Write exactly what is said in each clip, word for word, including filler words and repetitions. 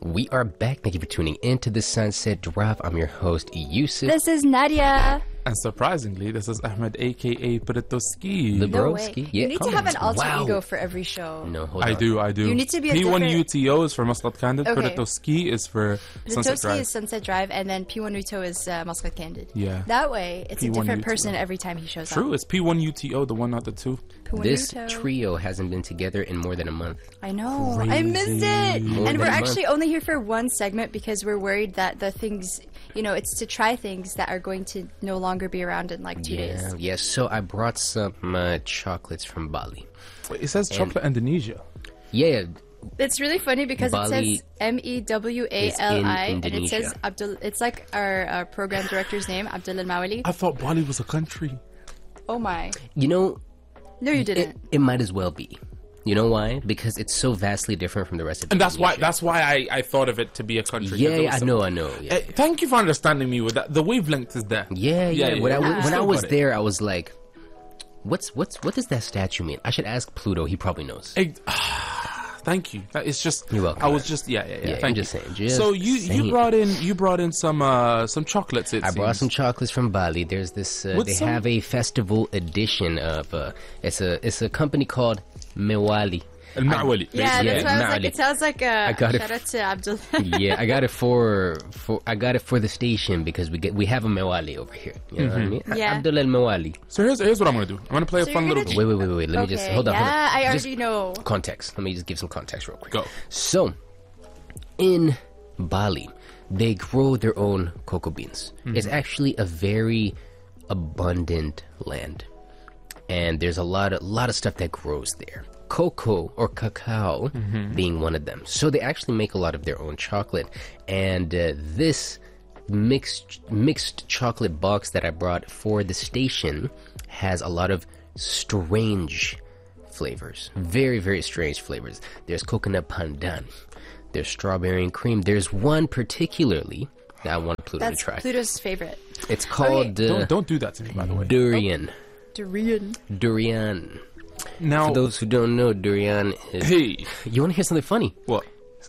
We are back. Thank you for tuning in to the Sunset Drive. I'm your host, Yusuf. This is Nadia. And surprisingly, this is Ahmed, a k a. Britoski. The No way. broski. Yeah, You need to have an alter wow. ego for every show. No, hold I on. do, I do. You need to be a P one different- U T O is for Muscat Candid, Okay. Britoski is for Sunset Britoski Drive. is Sunset Drive, and then P one Rito is uh, Muscat Candid. Yeah. That way, it's P a one different U T O. person every time he shows True, up. it's P one U T O, the one, not the two. P one This Rito. trio hasn't been together in more than a month. I know. I missed it. More And than we're a actually month. only here for one segment because we're worried that the things, you know, it's to try things that are going to no longer be around in like two Yeah, days. yes. So I brought some uh, chocolates from Bali. Wait, it says chocolate Indonesia. Yeah, It's really funny because Bali it says M E W A L I, is in and it says Indonesia. Abdul. It's like our, our program director's name, Abdul Al Mawali. I thought Bali was a country. Oh my! you know, No, you it, didn't. it might as well be. You know why? Because it's so vastly different from the rest of And that's why Indonesia. that's why I, I thought of it to be a country. 'cause Yeah, it was yeah, I so- know, I know. Yeah, Eh, thank you for understanding me with that. The wavelength is there. yeah. yeah. When I yeah. w- when I Still was got it. there, I was like, "What's what's what does that statue mean?" I should ask Pluto. He probably knows. Eh, Thank you. That is just. You're welcome. I was just yeah yeah yeah. Yeah, I'm thank just you. saying, just so you saying. you brought in you brought in some uh some chocolates. It I brought seems. some chocolates from Bali. There's this. Uh, What's they some- have a festival edition of. Uh, it's a it's a company called Mewali. Al-Ma'wali. Yeah, Yeah, that's why I was Ma'ali. like, it sounds like a I got it. shout out to Abdul. Yeah, I got it for for I got it for the station because we get we have a Mewali over here. You know what I mean? Yeah. Abdul Al Mewali. So here's here's what I'm gonna do. I'm gonna play So a fun you're little gonna game. Wait, wait, wait, wait. Let me just Okay, hold on. hold yeah, on. I Just already know. context. Let me just give some context real quick. Go. So, in Bali, they grow their own cocoa beans. It's actually a very abundant land, and there's a lot of lot of stuff that grows there. Cocoa or cacao being one of them. So they actually make a lot of their own chocolate, and uh, this mixed mixed chocolate box that I brought for the station has a lot of strange flavors. Very, very strange flavors. There's coconut pandan. There's strawberry and cream. There's one particularly that I want Pluto That's to try. Pluto's favorite. It's called uh, Don't don't do that to me, by the way. durian. Durian. Durian. Now, For those who don't know, durian is... hey, You want to hear something funny? what?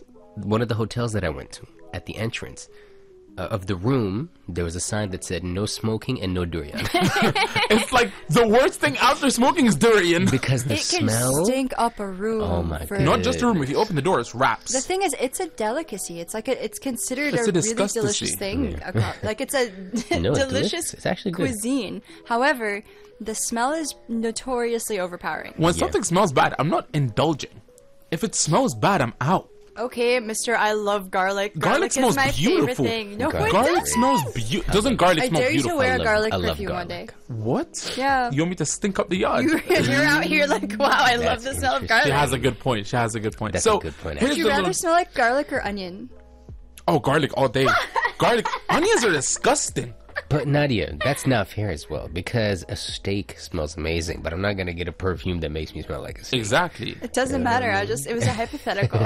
One of the hotels that I went to, at the entrance uh, of the room, there was a sign that said no smoking and no durian. It's like the worst thing after smoking is durian. Because the It can smell... stink up a room. Oh my for- God. Not just a room. If you open the door, it's wraps. The thing is, it's a delicacy. It's like a, it's considered It's a, a really disgustacy. delicious thing. A co- Like it's a No, it's delicious. delicious It's actually good. cuisine. However, the smell is notoriously overpowering. When Yeah. something smells bad, I'm not indulging. If it smells bad, I'm out. Okay, Mister I love garlic. Garlic Garlic, smells is my beautiful. favorite thing. No, Garlic. it Garlic doesn't. smells beautiful. Doesn't garlic I smell dare you to beautiful? wear I a love- garlic I love perfume one day. garlic. What? Yeah. You want me to stink up the yard? You're, you're out here like, wow, I love That's the smell of interesting. garlic. She has a good point. She has a good point. That's so, a good point, here's Would you the rather little- smell like garlic or onion? Oh, garlic all day. Garlic. Onions are disgusting. But Nadia, that's not fair as well, because a steak smells amazing, but I'm not going to get a perfume that makes me smell like a steak. Exactly. It doesn't matter. I just, it was a hypothetical.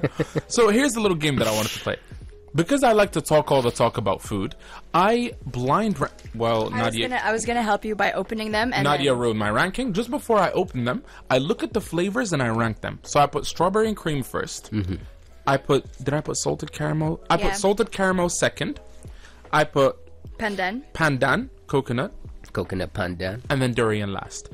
So here's the little game that I wanted to play. Because I like to talk all the talk about food, I blind... Ra- well, I was Nadia... gonna, I was gonna help you by opening them, and Nadia then, ruined my ranking. Just before I open them, I look at the flavors and I rank them. So I put strawberry and cream first. Mm-hmm. I put... Did I put salted caramel? I Yeah. put salted caramel second. I put pandan. pandan, coconut, Coconut pandan. and then durian last.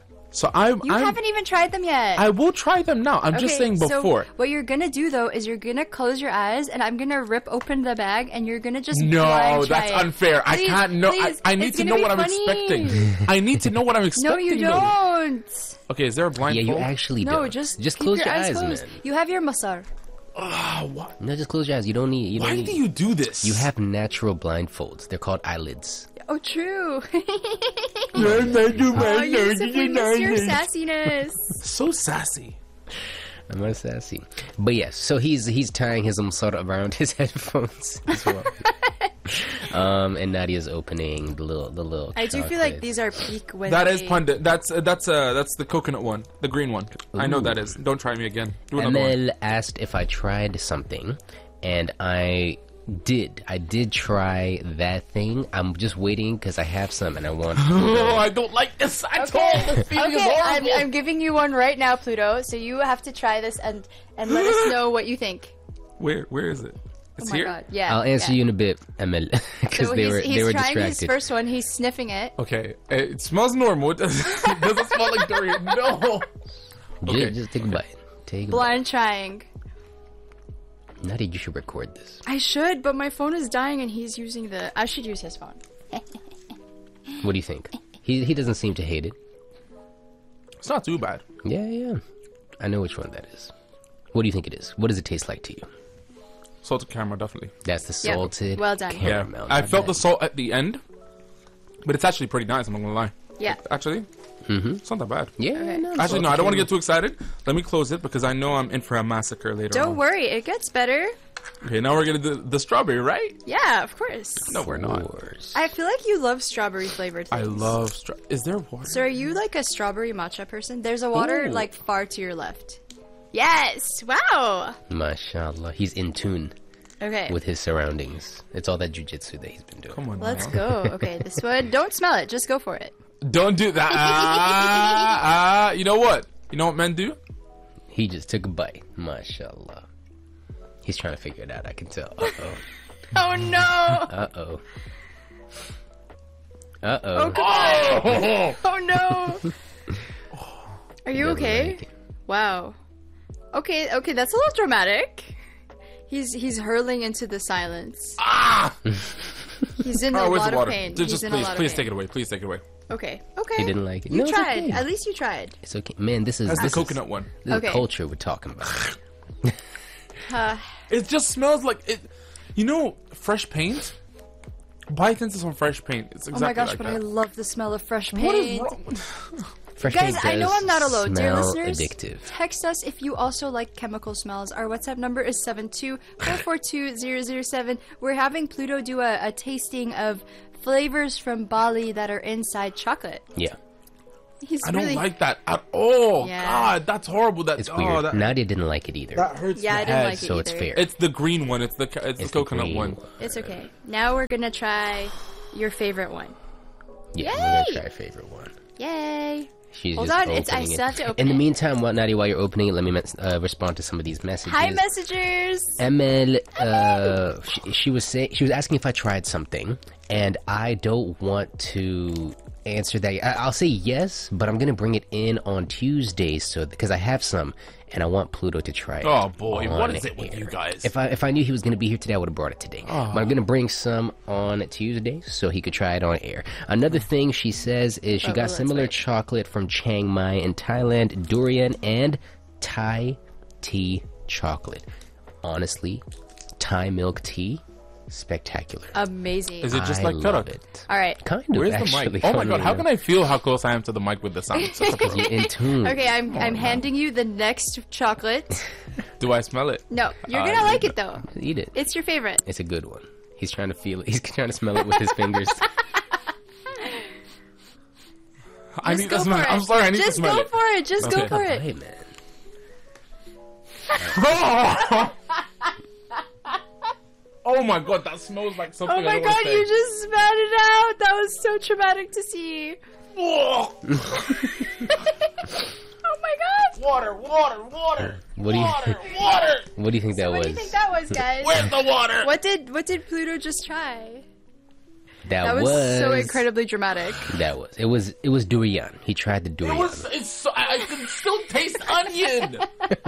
So I'm... You I'm haven't even tried them yet. I will try them now. I'm just Okay, saying so before. what you're gonna do though is you're gonna close your eyes, and I'm gonna rip open the bag, and you're gonna just No, blind try that's it. unfair. I Please, can't know. I, please, I need it's to gonna know be what I'm funny. expecting. I need to know what I'm No, expecting. you though. don't. Okay, is there a Yeah, blindfold? you actually No, don't. just just keep close your, your eyes, closed. man. You have your masar. Ah, what? No, just close your eyes. You don't need. You don't Why need. do you do this? You have natural blindfolds. They're called eyelids. Oh, true. oh, oh, Yusuf, we miss your sassiness. So sassy. I'm not sassy, but yes. So he's he's tying his umsar around his headphones as well. um, and Nadia's opening the little the little. I do feel like chocolates. these are peak when That they... is pundit. That's uh, that's uh that's the coconut one, the green one. I know Ooh. that is. Don't try me again. Do another one. Amel asked if I tried something, and I did. I did try that thing. I'm just waiting because I have some and I want. Oh, I don't like this at all. The feeling is Okay, I'm, horrible. I'm giving you one right now, Pluto. So you have to try this and and let us know what you think. Where where is it? It's Oh my here. god. Yeah. I'll answer yeah. you in a bit, Emil, because So they he's, were he's they were trying distracted. his first one. He's sniffing it. Okay, it smells normal. It doesn't, it doesn't smell like durian. No. Ju- Okay. Just take a bite. Take a Blind trying. bite. Nadia, you should record this. I should, but my phone is dying and he's using the. I should use his phone. What do you think? He he doesn't seem to hate it. It's not too bad. Yeah, yeah. I know which one that is. What do you think it is? What does it taste like to you? Salted caramel, definitely. That's the Yeah, salted well done. Yeah, caramel. I not felt the bad. salt at the end, but it's actually pretty nice. I'm not gonna lie. Yeah. Actually, Mhm. it's not that bad. Yeah, Okay. no, Actually, salted no, I don't want to caramel. get too excited. Let me close it because I know I'm in for a massacre later Don't on. worry, it gets better. Okay, now we're gonna do the strawberry, right? Yeah, of course. No, we're not. Course. I feel like you love strawberry flavored I things. love stra- Is there water? So are you like a strawberry matcha person? There's a water Ooh. like far to your left. Yes! Wow! Mashallah, he's in tune Okay. with his surroundings. It's all that jujitsu that he's been doing. Come on, Let's now. go. Okay, this one. Don't smell it. Just go for it. Don't do that. Ah, ah, you know what? You know what men do? He just took a bite. Mashallah. He's trying to figure it out. I can tell. Uh oh. Oh no! Uh oh. Uh Oh, oh. God. Oh no! Are you Doesn't okay? like it. Wow. Okay, okay, that's a little dramatic. He's he's hurling into the silence. Ah! He's in Oh, a where's lot the of water? pain. Just, He's just in please, a lot please of take pain. it away. Please take it away. Okay, okay. He didn't like it. You No, it's tried. okay. At least you tried. It's okay, man. This is That's the this coconut is, one. This is Okay. culture we're talking about. Uh, It just smells like it. You know, fresh paint. Buy into some fresh paint. It's oh exactly my gosh, like but that. I love the smell of fresh paint. What is wrong with Fresh Guys, paint I know does I'm not alone. Dear smell listeners, addictive. text us if you also like chemical smells. Our WhatsApp number is seven two four four two zero zero seven. We're having Pluto do a, a tasting of flavors from Bali that are inside chocolate. Yeah, He's I don't really like that at all. Yeah. God, that's horrible. That, it's oh, weird. that, Nadia didn't like it either. that hurts. Yeah, my I didn't head. like it so it's either. fair. It's the green one. It's the ca- it's, It's the the coconut green one. one. It's okay. Now we're gonna try your favorite one. Yeah, we're Yay! gonna try favorite one. Yay! She's Hold just on, it's- I opening still have to it. open In the it. meantime, while Nadia, while you're opening it, let me mes- uh, respond to some of these messages. Hi, messengers. Emil, uh, she, she was say, she was asking if I tried something, and I don't want to answer that. I, I'll say yes, but I'm gonna bring it in on Tuesday, so because I have some, and I want Pluto to try it. Oh boy, what on is it with air. you guys? If I if I knew he was gonna be here today, I would have brought it today. Oh. But I'm gonna bring some on Tuesday, so he could try it on air. Another thing she says is she Oh, got well, that's similar right. chocolate from Chiang Mai in Thailand, durian and Thai tea chocolate. Honestly, Thai milk tea, spectacular. Amazing. Is it just I like love Karak? it. All right. Kind of. Where's the actually, mic? Oh my funnily god, how enough. can I feel how close I am to the mic with the sound? Because you're in tune. Okay, I'm Oh, I'm handing you the next chocolate. Do I smell it? No, you're Uh, gonna like it though. Eat it. It's your favorite. It's a good one. He's trying to feel it. He's trying to smell it with his fingers. I Just need go to smell for it. I'm it. sorry, I need Just to smell go it. for it. Just go Okay. for it. Hey, man. Oh my god, that smells like something. Oh my I don't god, wanna you say. just spat it out. That was so traumatic to see. Oh, Oh my god. water, water, water. What do you Water, water. What do you think that What was? do you think that was, guys? Where's the water? What did what did Pluto just try? That, That was, was so incredibly dramatic. That was it. Was it was durian? He tried the It durian. was. It's. So, I, I can still taste onion.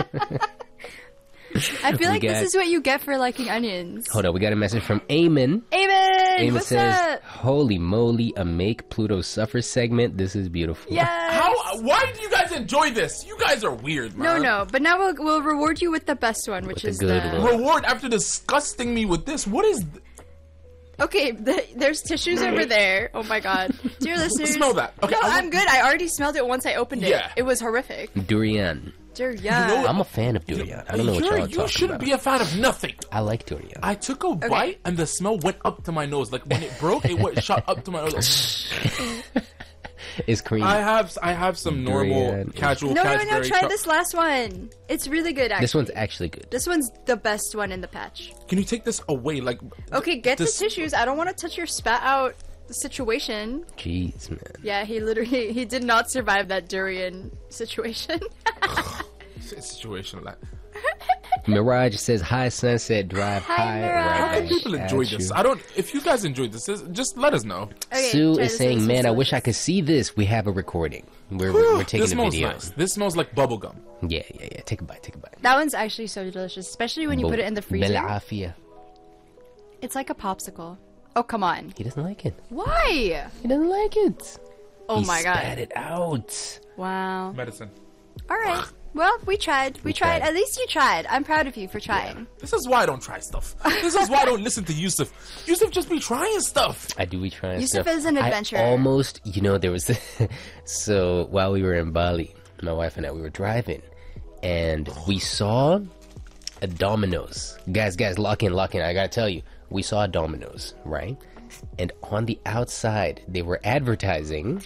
I feel like got- this is what you get for liking onions. Hold on, we got a message from Eamon. Amen. Eamon What's says, up? "Holy moly, a make Pluto suffer segment. This is beautiful." Yes. How? Why do you guys enjoy this? You guys are weird, No, man. no. But now we'll we'll reward you with the best one, which With is the good the. one. Reward after disgusting me with this. What is? Th- Okay, the, there's tissues over there. Oh my god, dear listeners. Smell that. Okay, no, I I'm want- good. I already smelled it once I opened it. Yeah. It was horrific. Durian. Dear, yeah. I'm a fan of durian. I don't know what You're- y'all are you talking shouldn't about. be a fan of nothing. I like durian. I took a bite and the smell went up to my nose. Like when it broke, it went shot up to my nose. It's creamy. I have I have some normal Durian. casual no, no, Cadbury no. Try cho- this last one. It's really good. Actually, This one's actually good. This one's the best one in the patch. Can you take this away? Like Okay, get this- the tissues. I don't want to touch your spat out situation. Jeez, man. Yeah, he literally he did not survive that durian situation. situation like. Mirage says, "Hi, Sunset Drive." Hi, Hi, Mirage. right How can back people at enjoy you. this? I don't. If you guys enjoyed this, just let us know. Okay, Sue try is this, saying, this "Man, I is wish I delicious. could see this. We have a recording. We're we're, we're taking this a smells video." nice. This smells like bubblegum. Yeah, yeah, yeah. Take a bite. Take a bite. That one's actually so delicious, especially when you put it in the freezer. Belafia. It's like a popsicle. Oh, come on. He doesn't like it. Why? He doesn't like it. Oh he my spat god. it out. Wow. Medicine. All right. Well, we tried. We, We tried. tried. At least you tried. I'm proud of you for trying. This is why I don't try stuff. This is why I don't listen to Yusuf. Yusuf just be trying stuff. I do be trying Yusuf stuff. is an adventurer. I almost, you know, there was. So while we were in Bali, my wife and I, we were driving, and we saw a Domino's. Guys, guys, lock in, lock in. I gotta tell you, we saw a Domino's, right? And on the outside, they were advertising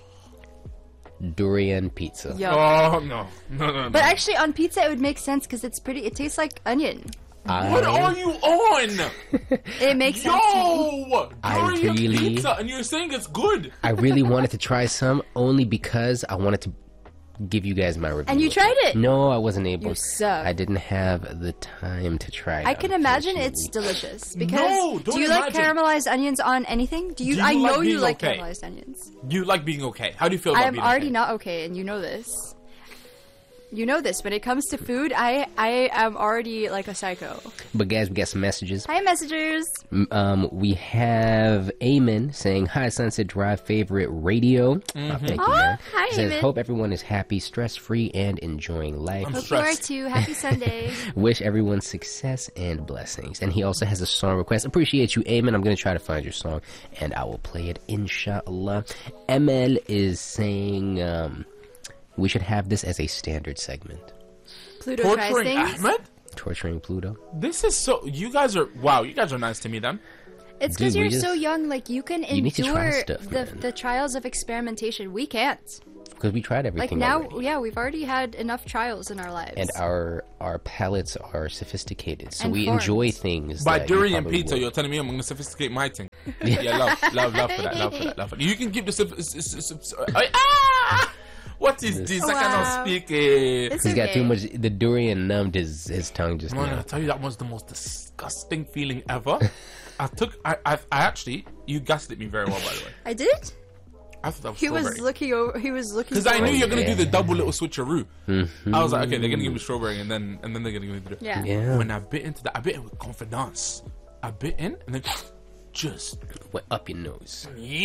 durian pizza. Yo. Oh no, no, no, no. But actually, on pizza, it would make sense because it's pretty. It tastes like onion. What I, are you on? It makes sense. to me. Yo, I durian really- pizza, and you're saying it's good. I really wanted to try some only because I wanted to give you guys my review. And you of tried it. No, I wasn't able. You suck. I didn't have the time to try it. I can imagine unfortunately. it's delicious because No, don't do you like imagine. caramelized onions on anything? Do you? Do you I like know you being like okay? caramelized onions. You like being okay. How do you feel about I am being already okay? not okay, and you know this. You know this. When it comes to food, I I am already like a psycho. But guys, we got some messages. Hi, messengers. M- Um, we have Amen saying, "Hi, Sunset Drive favorite radio." Oh, thank you, Aw, man. hi, He says, Amen. "Hope everyone is happy, stress free, and enjoying life. I'm Hope you are stressed. too. Happy Sunday. Wish everyone success and blessings." And he also has a song request. Appreciate you, Amen. I'm gonna try to find your song, and I will play it, inshallah. M L is saying, um, we should have this as a standard segment. Pluto tries Torturing things. Ahmed? Torturing Pluto. This is so. You guys are. Wow, you guys are nice to me then. It's because Dude, we you're just- so young. Like you can You need to try endure stuff, the man. the trials of experimentation. We can't. Because we tried Like everything now, already. yeah, we've already had enough trials in our lives. And our our palates are sophisticated, so And we formed. enjoy things. By that you durian probably pizza, won't. you're telling me I'm going to sophisticate my thing. Yeah, love, love, love for that, love for that, love for that. You can keep the. Soph- s- s- s- s- ah! What is this? I Wow. cannot speak. eh. It's He's got too okay. much. The durian numbed his his tongue just Man, I now. tell you, that was the most disgusting feeling ever. I took. I, I. I actually. You gaslit me very well, by the way. I did. I thought that was He was strawberry. looking over. He was looking. Because I knew forward you're to gonna it. do the double little switcheroo. Mm-hmm. I was like, okay, they're gonna give me strawberry, and then and then they're gonna give me the. Yeah. Yeah. When I bit into that, I bit in with confidence. I bit in, and then just What up your nose?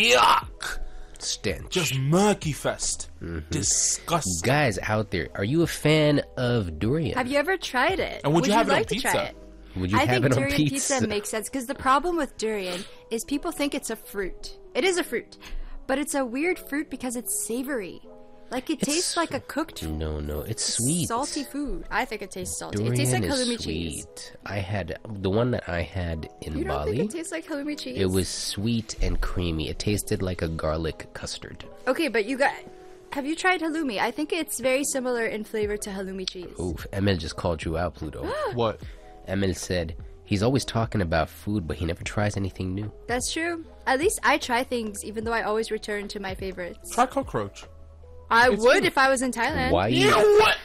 yuck, Stench. just murky fest, Mm-hmm. disgusting. Guys out there, are you a fan of durian? Have you ever tried it? And would you have it on like to try pizza? it? Would you I have think it on durian pizza? pizza makes sense because the problem with durian is people think it's a fruit. It is a fruit, but it's a weird fruit because it's savory. Like it It's- tastes like a cooked No, no, it's sweet. salty food. I think it tastes salty. Durian it tastes like is halloumi sweet. cheese. I had the one that I had in You don't Bali. think it tastes like halloumi cheese? It was sweet and creamy. It tasted like a garlic custard. Okay, but you got. Have you tried halloumi? I think it's very similar in flavor to halloumi cheese. Oof, Emil just called you out, Pluto. What? Emil said he's always talking about food, but he never tries anything new. That's true. At least I try things, even though I always return to my favorites. Try cockroach. I It's would good. if I was in Thailand. Why You you? know what?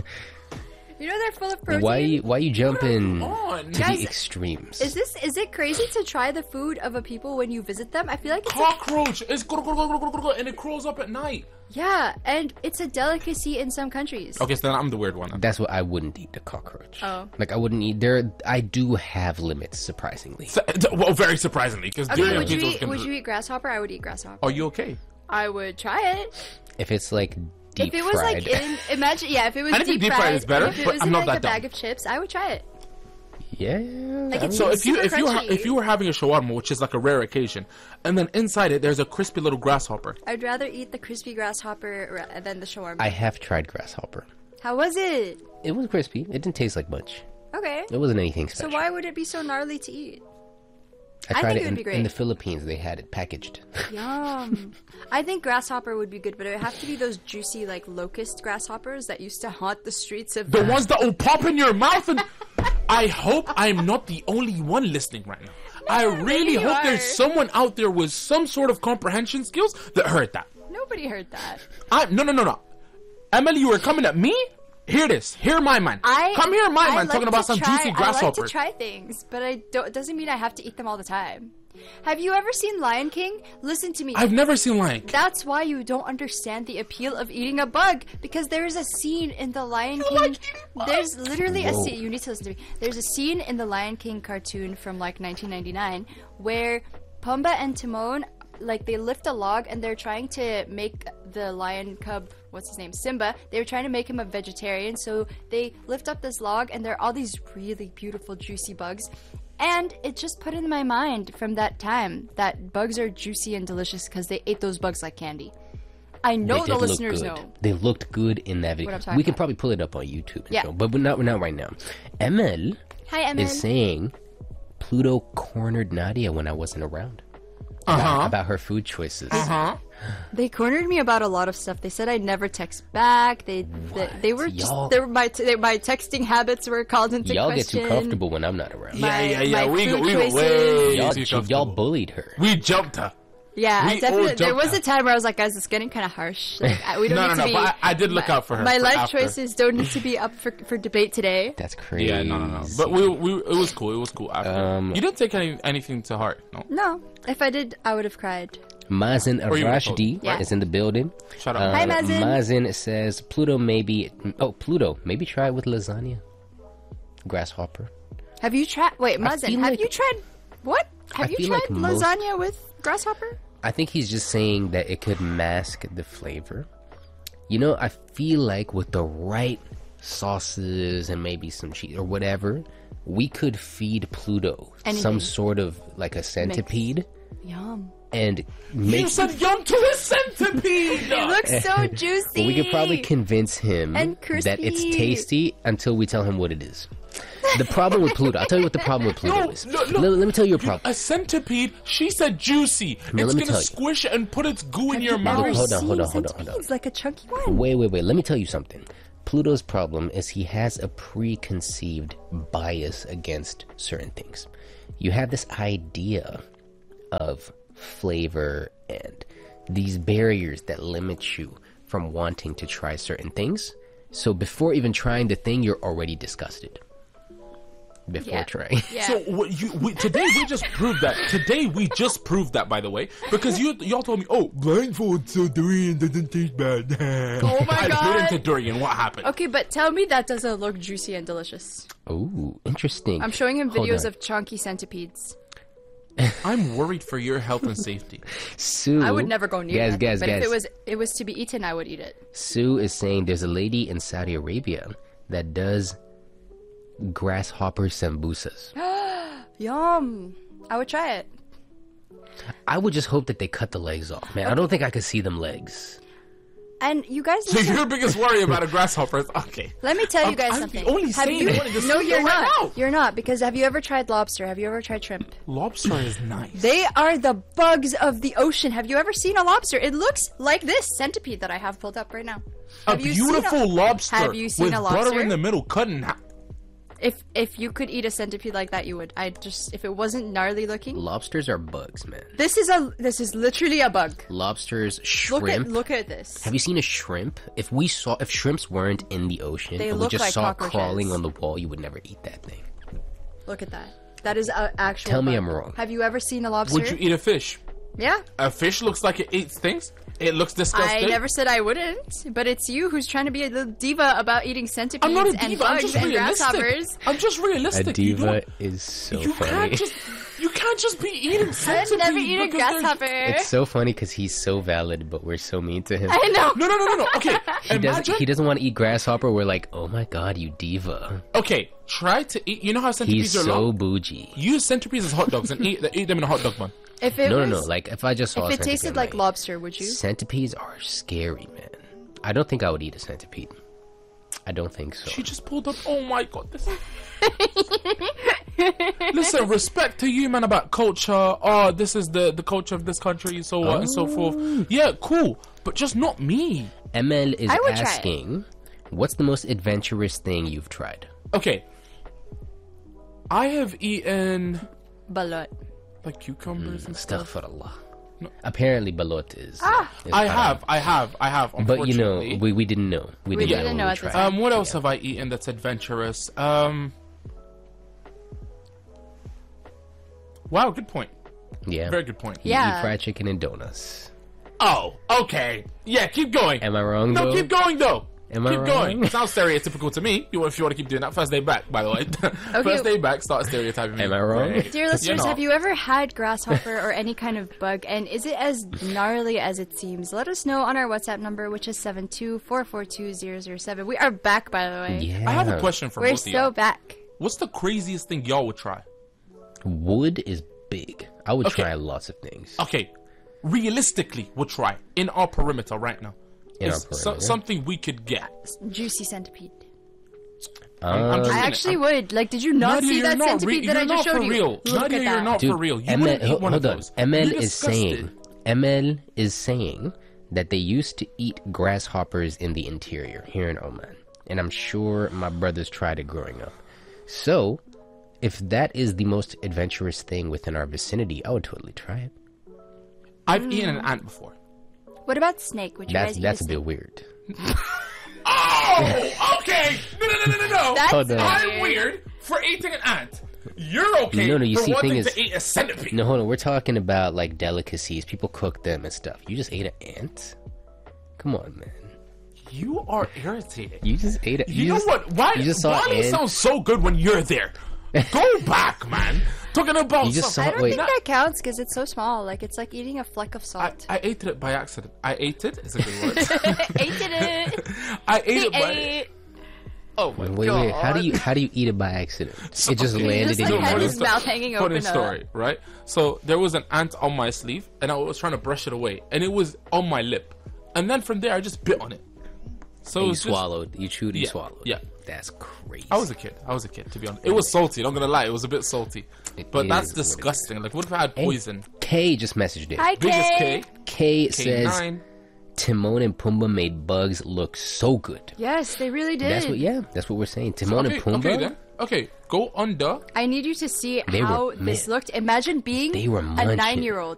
You know they're full of protein. Why you? Why you jumping on? to Guys, the extremes? Is this is it crazy to try the food of a people when you visit them? I feel like it's a, Cockroach is gro- gro- gro- gro- gro- gro- and it crawls up at night. yeah, and it's a delicacy in some countries. Okay, so then I'm the weird one. That's what I wouldn't eat, the cockroach. Oh. Like I wouldn't eat. There, I do have limits, surprisingly. So- Well, very surprisingly, because Okay, durian would you pizza eat can. would you eat grasshopper? I would eat grasshopper. Are you okay? I would try it. If it's like deep if it was fried, like in, imagine yeah, if it was I think deep, deep fried fried, is better, if it but was I'm in not like that a bag dumb. of chips, I would try it. yeah. Like it's So if you super if you ha- crunchy. if you were having a shawarma, which is like a rare occasion, and then inside it there's a crispy little grasshopper. I'd rather eat the crispy grasshopper ra- than the shawarma. I have tried grasshopper. How was it? It was crispy. It didn't taste like much. Okay. It wasn't anything So special. why would it be so gnarly to eat? I I tried think it it would in, be great. in the Philippines. They had it packaged. Yum. I think grasshopper would be good, but it would have to be those juicy, like locust grasshoppers that used to haunt the streets of. The ones that will pop in your mouth, and I hope I'm not the only one listening right now. I really maybe you hope there's are. someone out there with some sort of comprehension skills that heard that. Nobody heard that. I no no no no. Emily, you were coming at me. Hear this. Hear my man. I Come here, my I man, like talking to about some try- juicy I like grasshopper. to try things, but I don't. It doesn't mean I have to eat them all the time. Have you ever seen Lion King? Listen to me. I've never seen Lion King. That's why you don't understand the appeal of eating a bug, because there is a scene in the Lion King. like eating bugs? There's literally a Whoa. scene. You need to listen to me. There's a scene in the Lion King cartoon from like nineteen ninety-nine where Pumbaa and Timon, like, they lift a log and they're trying to make the lion cub, what's his name, Simba. They were trying to make him a vegetarian, so they lift up this log and there are all these really beautiful juicy bugs. And it just put in my mind from that time that bugs are juicy and delicious because they ate those bugs like candy. I know They the did look listeners good. know. They looked good in that What video. I'm talking We can about. probably pull it up on YouTube. and Yeah. show, but we're not, we're not right now. M L Hi, Emma. is saying Pluto cornered Nadia when I wasn't around Uh-huh. about her food choices. Uh-huh. They cornered me about a lot of stuff. They said I'd never text back. They they, they were just Y'all- they were, my t- they, my texting habits were called into Y'all get question. too comfortable when I'm not around. Yeah, My- yeah, yeah. my We go, food we go choices. way Y'all, too she- y'all comfortable. bullied her. We jumped her. Yeah, We I definitely. all There jumped was a out. time where I was like, guys, it's getting kind of harsh. Like, I- we don't No, need no, to no, be. but I- I did look my, out for her My for life after. choices don't need to be up for for debate today. That's crazy. Yeah, no, no, no. But we, we, it was cool. It was cool. After. Um, you didn't take any, anything to heart, no? No, if I did, I would have cried. Mazen Or you would've Rashdi told- Yeah. is in the building. Shut up. Uh, Hi, Mazen. Mazen says Pluto maybe. Oh, Pluto maybe try it with lasagna. Grasshopper. Have you tried? Wait, Mazen, feel have like- you tried? What? Have I you feel tried like most- lasagna with grasshopper? I think he's just saying that it could mask the flavor. You know, I feel like with the right sauces and maybe some cheese or whatever, we could feed Pluto Anything. some sort of like a centipede Yum. and You make. said yum to a centipede! It looks so juicy. But we could probably convince him And that it's crispy. tasty until we tell him what it is. The problem with Pluto, I'll tell you what the problem with Pluto No, is. no, no. Let, let me tell you a problem. A centipede, she said juicy. No, it's let me gonna tell you. squish and put its goo in Have your you mouth. ever Hold on, seen hold on, hold on, hold on. centipedes? Like a chunky one. Wait, wait, wait. Let me tell you something. Pluto's problem is he has a preconceived bias against certain things. You have this idea of flavor and these barriers that limit you from wanting to try certain things. So before even trying the thing, you're already disgusted. Before Yeah. trying. Yeah. So what you we, today we just proved that. Today we just proved that, by the way, because you y'all told me, oh, blindfold so durian doesn't taste bad. Oh my I bit God. into durian. What happened? Okay, but tell me that doesn't look juicy and delicious. Ooh, interesting. I'm showing him Hold videos on. of chunky centipedes. I'm worried for your health and safety. Sue. I would never go near guys, that. Guys, but guys, if it was it was to be eaten, I would eat it. Sue is saying there's a lady in Saudi Arabia that does grasshopper sambusas. Yum. I would try it. I would just hope that they cut the legs off, man. I don't think I could see them legs. And you guys So need to- your biggest worry about a grasshopper is okay. let me tell you I'm- guys I'm something. only have saying you, I wanted to no, say you're it right not. now. You're not, because have you ever tried lobster? Have you ever tried shrimp? Lobster is nice. They are the bugs of the ocean. Have you ever seen a lobster? It looks like this centipede that I have pulled up right now. a Have you seen beautiful a- lobster Have you seen with a butter lobster? in the middle, cut in half. If if you could eat a centipede like that, you would. I just if it wasn't gnarly looking. Lobsters are bugs, man. This is a this is literally a bug. Lobsters, Look shrimp. at look at this. Have you seen a shrimp? If we saw, if shrimps weren't in the ocean, They and we look just like saw it cockroaches. crawling on the wall, you would never eat that thing. Look at that. That is an actual. Tell me bug. I'm wrong. Have you ever seen a lobster? Would you eat a fish? Yeah. A fish looks like it eats things. It looks disgusting. I never said I wouldn't, but it's you who's trying to be a little diva about eating centipedes I'm not a and diva. I'm bugs just and realistic. grasshoppers. I'm just A realistic. You diva don't- is so You funny. can't just you can't just be eating I've centipedes. never eaten because they're- grasshopper. It's so funny because he's so valid, but we're so mean to him. I know. No, no, no, no, no. Okay, He doesn't. imagine. He doesn't want to eat grasshopper. We're like, oh my god, you diva. Okay, try to eat. You know how centipedes He's are so long? bougie. Use centipedes as hot dogs and eat, eat them in a hot dog bun. If it No, was, no, no. Like if I just saw if a it centipede, tasted I'm like lobster, would you? Centipedes are scary, man. I don't think I would eat a centipede. I don't think so. She just pulled up. Oh my god, this. Listen, respect to you, man, about culture. Oh, this is the the culture of this country, so on and so forth. Yeah, cool, but just not me. M L is I would try it. asking, what's the most adventurous thing you've tried? Okay, I have eaten Balut. like cucumbers and stuff. Astaghfirullah. Apparently, balot is. Ah. is I haram. have, I have, I have. But you know, unfortunately. we, we didn't know. We, We didn't, didn't know. know when at we the tried. time. Um, what else have I eaten that's adventurous? Um, wow, good point. Yeah. Very good point. You Yeah. eat fried chicken and donuts. Oh, okay. Yeah, keep going. Am I wrong? No, though? keep going though. Am I keep wrong? going. It sounds stereotypical to me. You, if you want to keep doing that, first day back, by the way. First day back, start stereotyping me. Am I wrong? Right. Dear listeners, not. have you ever had grasshopper or any kind of bug, and is it as gnarly as it seems? Let us know on our WhatsApp number, which is seven two four four two zero zero seven. We are back, by the way. Yeah. I have a question for We're both of y'all. so back. What's the craziest thing y'all would try? Wood is big. I would Okay. try lots of things. Okay, realistically, would try in our perimeter right now. In our It's so- perimeter? something we could get. Juicy centipede. I'm, I'm just I saying it. actually I'm- would. Like, did you not Nadia, see you're that not centipede re- that I you're just not showed for you? real. Look Nadia, at you're that. not Dude, for real. You Emel, wouldn't eat hold, one hold of on. those. Emel You're is disgusted. saying. Emel is saying that they used to eat grasshoppers in the interior here in Oman, and I'm sure my brothers tried it growing up. So, if that is the most adventurous thing within our vicinity, I would totally try it. I've eaten an ant before. What about snake? Would you That's guys eat that's a a bit snake? weird. Oh, okay. No, no, no, no, no, no. That's Hold on. I'm weird for eating an ant. You're okay No, no, you for see, wanting thing is- to eat a centipede. No, hold on. We're talking about like delicacies. People cook them and stuff. You just ate an ant? Come on, man. You are irritating. You just ate it. You, know just, what? Why? You just saw why an do you ant. sound so good when you're there? Go back, man. Talking about You just some- I saw- don't wait. think that counts because it's so small. Like, it's like eating a fleck of I, salt. I ate it by accident. I ate it. It's a good word. Ate it. I ate He it by. ate. Oh my Wait, god! wait. How do you how do you eat it by accident? It just Okay. landed Just in like your had funny his mouth. sto- mouth hanging funny open up. story, right? So there was an ant on my sleeve, and I was trying to brush it away, and it was on my lip, and then from there I just bit on it. So it You was just- swallowed. You chewed and Yeah, swallowed. yeah. That's crazy. I was a kid. I was a kid, to be honest. It was salty. Not gonna lie, it was a bit salty. It But that's is what it disgusting. Like, what if I had poison? Kay just messaged it. Hi, Biggest Kay. K. Kay K says nine. Timon and Pumbaa made bugs look so good. Yes, they really did. That's what. Yeah, that's what we're saying. Timon Okay, and Pumbaa. okay then. Okay, go under. I need you to see They how were- this man. looked. Imagine being They were a munching. nine-year-old